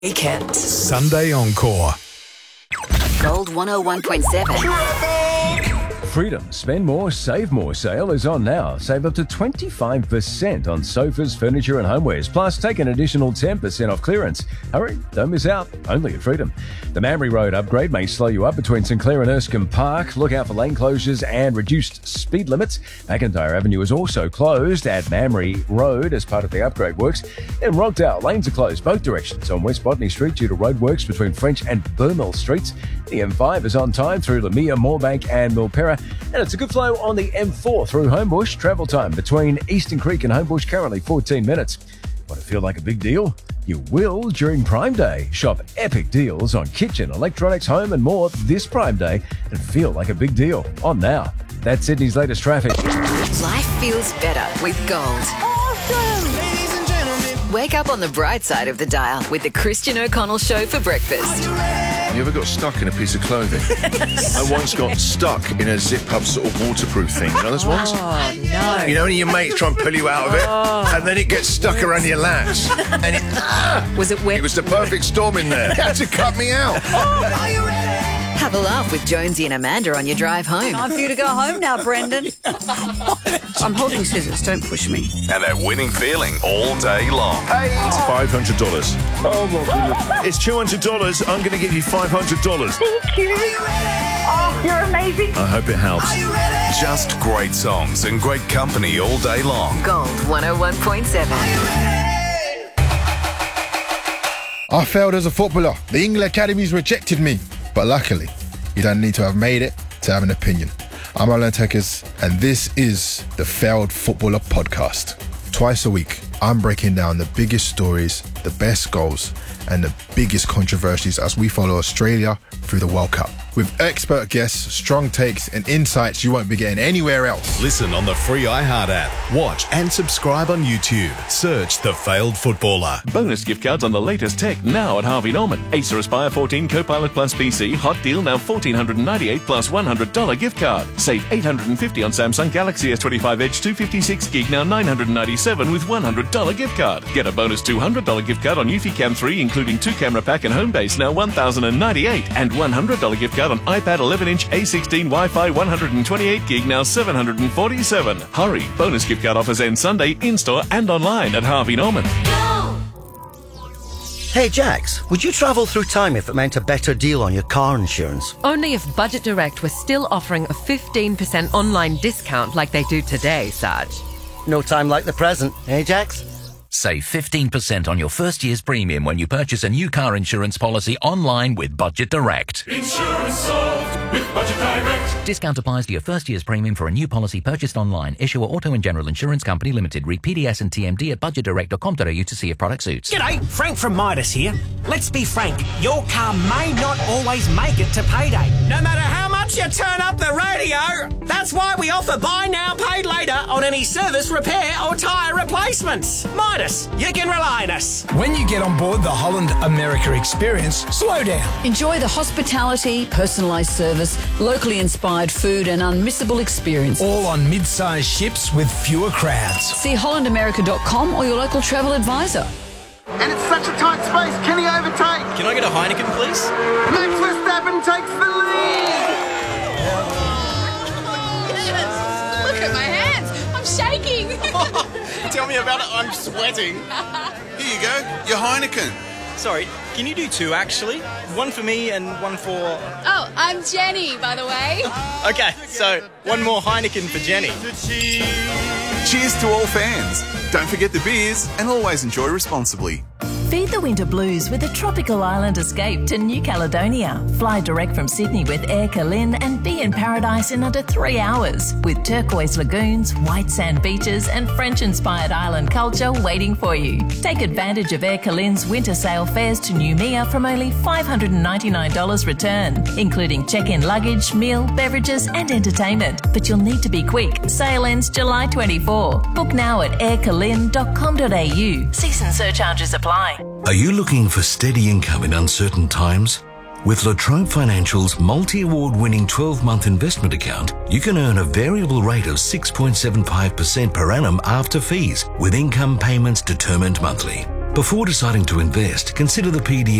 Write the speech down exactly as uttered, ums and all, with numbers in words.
Weekend. Sunday Encore. Gold one oh one point seven. Freedom Spend More, Save More sale is on now. Save up to twenty-five percent on sofas, furniture and homewares. Plus, take an additional ten percent off clearance. Hurry, don't miss out. Only at Freedom. The Mamre Road upgrade may slow you up between St Clair and Erskine Park. Look out for lane closures and reduced speed limits. McIntyre Avenue is also closed at Mamre Road as part of the upgrade works. In Rockdale, lanes are closed both directions on West Botany Street due to roadworks between French and Burmill Streets. The M five is on time through Lamia, Moorebank and Milperra. And it's a good flow on the M four through Homebush. Travel time between Eastern Creek and Homebush currently fourteen minutes. Want to feel like a big deal? You will during Prime Day. Shop epic deals on kitchen, electronics, home and more this Prime Day and feel like a big deal. On now. That's Sydney's latest traffic. Life feels better with Gold. Awesome! Ladies and gentlemen. Wake up on the bright side of the dial with the Christian O'Connell Show for breakfast. You ever got stuck in a piece of clothing? I once got stuck in a zip-up sort of waterproof thing. You know those ones? Oh, no. You know when your mates try and pull you out of it, Oh. and then it gets stuck around your lats. And it, ah, Was it wet? it was the perfect storm in there. It had to cut me out. Are you ready? Have a laugh with Jonesy and Amanda on your drive home. Time for you to go home now, Brendan. I'm holding scissors. Don't push me. And that winning feeling all day long. It's five hundred dollars. Oh, my goodness. It's two hundred dollars. I'm going to give you five hundred dollars. Thank you. Oh, you're amazing. I hope it helps. Just great songs and great company all day long. Gold one oh one point seven. I failed as a footballer. The England Academies rejected me. But luckily, you don't need to have made it to have an opinion. I'm Alan Tekers, and this is the Failed Footballer Podcast. Twice a week, I'm breaking down the biggest stories, the best goals, and the biggest controversies as we follow Australia through the World Cup. With expert guests, strong takes, and insights you won't be getting anywhere else. Listen on the free iHeart app. Watch and subscribe on YouTube. Search The Failed Footballer. Bonus gift cards on the latest tech now at Harvey Norman. Acer Aspire fourteen Copilot Plus P C. Hot deal now one thousand four hundred ninety-eight dollars plus one hundred dollars gift card. Save eight hundred fifty dollars on Samsung Galaxy S twenty-five Edge two fifty-six gig now nine hundred ninety-seven dollars with one hundred dollars gift card. Get a bonus two hundred dollars gift card on Eufy Cam three including two camera pack and home base now one thousand ninety-eight dollars and one hundred dollars gift card on iPad eleven inch A sixteen Wi-Fi one hundred twenty-eight gig now seven hundred forty-seven dollars. Hurry! Bonus gift card offers end Sunday in-store and online at Harvey Norman. Hey Jax, would you travel through time if it meant a better deal on your car insurance? Only if Budget Direct was still offering a fifteen percent online discount like they do today, Sarge. No time like the present, eh Jax? Save fifteen percent on your first year's premium when you purchase a new car insurance policy online with Budget Direct. Insurance solved with Budget Direct. Discount applies to your first year's premium for a new policy purchased online. Issuer Auto and General Insurance Company Limited. Read P D S and T M D at budget direct dot com dot a u to see if product suits. G'day, Frank from Midas here. Let's be frank, your car may not always make it to payday. No matter how much you turn up the radio. That's why we offer buy now, pay later on any service, repair or tyre replacements. Midas, you can rely on us. When you get on board the Holland America experience, slow down. Enjoy the hospitality, personalised service, locally inspired food and unmissable experience. All on mid-sized ships with fewer crowds. See holland america dot com or your local travel advisor. And it's such a tight space, can he overtake? Can I get a Heineken, please? Max Verstappen takes the lead! Yes! Look at my hands, I'm shaking! Tell me about it, I'm sweating. Here you go, your Heineken. Sorry, can you do two actually? One for me and one for... Oh, I'm Jenny, by the way. Okay, so one more Heineken for Jenny. Cheers to all fans. Don't forget the beers and always enjoy responsibly. Feed the winter blues with a tropical island escape to New Caledonia. Fly direct from Sydney with Air Calin and be in paradise in under three hours with turquoise lagoons, white sand beaches and French-inspired island culture waiting for you. Take advantage of Air Calin's winter sale fares to Noumea from only five hundred ninety-nine dollars return, including check-in luggage, meal, beverages and entertainment. But you'll need to be quick. Sale ends July twenty-fourth. Book now at air calin dot com dot a u. Season surcharges apply. Are you looking for steady income in uncertain times? With La Trobe Financial's multi-award winning twelve-month investment account, you can earn a variable rate of six point seven five percent per annum after fees, with income payments determined monthly. Before deciding to invest, consider the P D